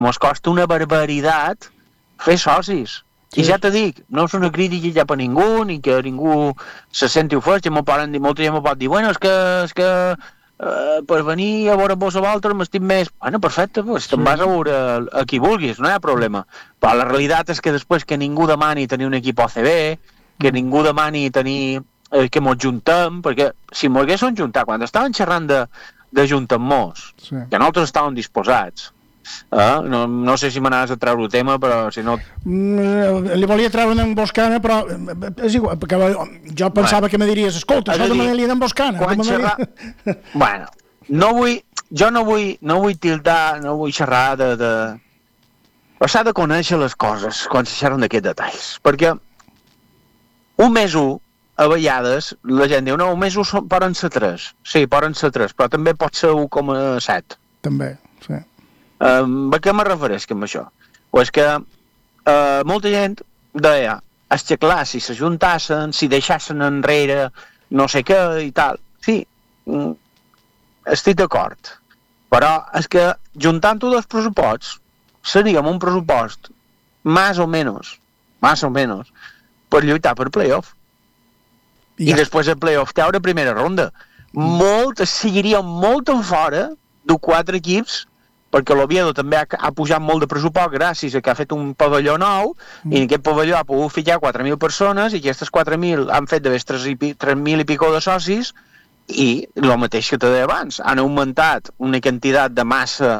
mos costa una barbaritat fer socis. I ja te dic, no és una crítica ja per ningú, ni que ningú se senti ofès, que molta gent m'ho pot dir, bueno, és que per venir a veure vos a vosaltres m'estim més... Bueno, perfecte, pues te'n vas a veure a qui vulguis, no hi ha problema. Però la realitat és que després que ningú demani tenir un equip OCB, que ningú demani tenir... que mos juntem, perquè si mos haguéssim juntat, quan estaven xerrant de juntar-nos, que nosaltres estàvem disposats, no sé si m'anaves a treure el tema, però si no... Li volia treure una emboscana, però és igual, perquè jo pensava que me diries, escolta, això de Maneli d'emboscana. Bueno, jo no vull tildar, no vull xerrar de... Però s'ha de conèixer les coses quan se xerren d'aquests detalls, perquè un més un, a vegades la gent diu, no, un més un poden ser 3, sí, poden ser 3, però també pot ser 1,7. També, sí. A què me refereix amb això? Pues que molta gent deia, és que clar, si s'ajuntassen, si deixassen enrere no sé què i tal, sí, estic d'acord, però és que juntant-ho dels pressuposts seríem un pressupost més o menys per lluitar per playoff. I després el playoff té una primera ronda. Seguiríem molt en fora de 4 equips, perquè l'Oviedo també ha pujat molt de pressupost gràcies a que ha fet un pavelló nou, i en aquest pavelló ha pogut ficar 4.000 persones, i aquestes 4.000 han fet d'haver 3.000 i pico de socis, i el mateix que t'he dit abans, han augmentat una quantitat de massa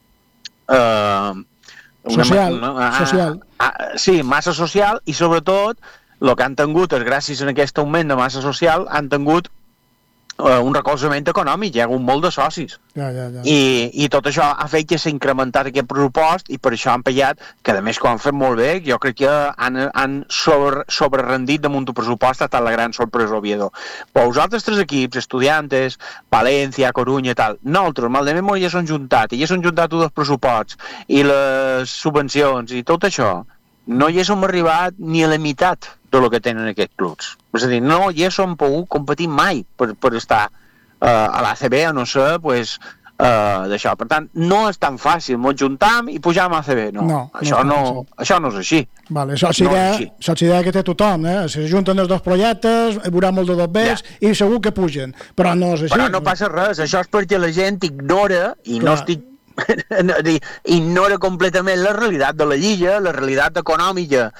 social. Sí, massa social, i sobretot el que han tingut és gràcies a aquest augment de massa social han tingut un recolzament econòmic, hi ha hagut molt de socis. I tot això ha fet que s'ha incrementat aquest pressupost i per això han pagat, que a més que ho han fet molt bé, jo crec que han sobrerendit damunt del pressupost, ha estat la gran sorpresa Oviedo. Però els altres 3 equips, Estudiantes, València, Corunya i tal, nosaltres, mal de memòria, ja s'han juntat, i ja s'han juntat tots els pressuposts i les subvencions i tot això, no hi som arribat ni a la meitat de lo que tenen aquests clubs. És a dir, no hi som pogut competir mai per estar a l'ACB, a no ser, pues, d'això. Per tant, no és tan fàcil, ens juntam i pujam a ACB. Això no és així. Vale, això és idea que té tothom, si s'ajunten els 2 projectes, hi haurà molt de dobbers i segur que pugen, però no és així. Però no passa res, això és perquè la gent ignora, i no estic ignora completament la realitat de la Lliga, la realitat econòmica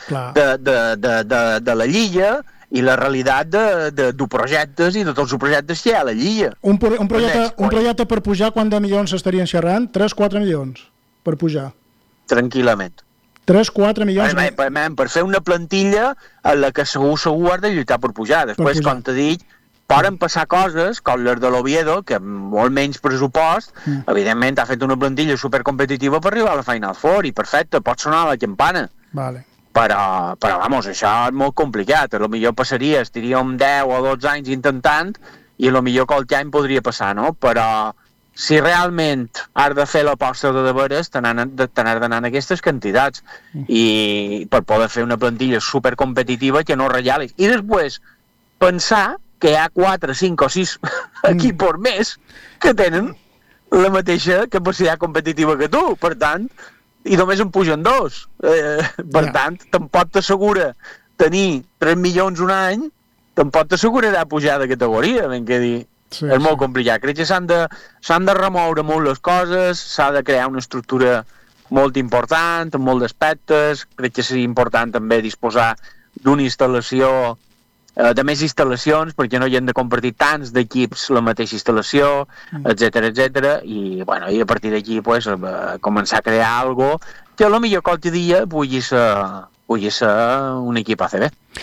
de la Lliga i la realitat de projectes i de tots els projectes que hi ha a la Lliga. Un projecte per pujar, quant de milions s'estarien xerrant? 3-4 milions per pujar? Tranquil·lament. 3-4 milions? Per fer una plantilla en la que segur has de lluitar per pujar. Després, com t'he dit, poden passar coses, com les de l'Oviedo, que amb molt menys pressupost, evidentment ha fet una plantilla supercompetitiva per arribar a la Final Four, i perfecte, pot sonar la campana. Vale. Però vamos, això és molt complicat. A lo millor passaria, estaríem 10 o 12 anys intentant, i a lo millor qualque any podria passar, no? Però si realment has de fer l'aposta de veres, te n'has d'anar en aquestes quantitats, i per poder fer una plantilla supercompetitiva que no regalis. I després, pensar que hi ha 4, 5 o 6 equips més que tenen la mateixa capacitat competitiva que tu, per tant, i només en pugen 2. Per tant, tampoc t'assegura tenir 3 milions un any, tampoc t'assegurarà pujar de categoria, ben que dir. És molt complicat. Crec que s'han de remoure molt les coses, s'ha de crear una estructura molt important, amb molts aspectes. Crec que seria important també disposar d'una instal·lació, de més instal·lacions, perquè no hi han de compartir tants d'equips la mateixa instal·lació, etcètera, i a partir d'aquí començar a crear alguna cosa que potser qualque dia pugui ser un equip ACB.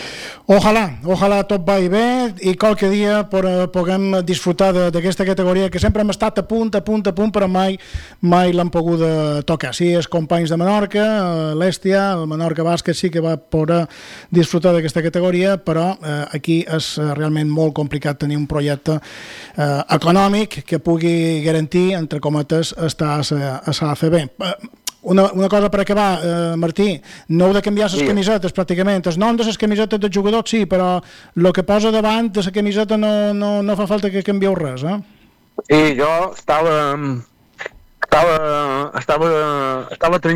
Ojalà tot vagi bé i qualque dia puguem disfrutar d'aquesta categoria que sempre hem estat a punt, però mai l'hem pogut tocar. Sí, els companys de Menorca, l'Èstia, el Menorca Bàsquet sí que va poder disfrutar d'aquesta categoria, però aquí és realment molt complicat tenir un projecte econòmic que pugui garantir, entre cometes, estar a l'ACB. Una cosa per acabar, Martí, no heu de canviar les camisetes pràcticament, el nom de les camisetes dels jugadors sí, però el que posa davant de la camiseta no fa falta que canvieu res, Sí, jo estava estava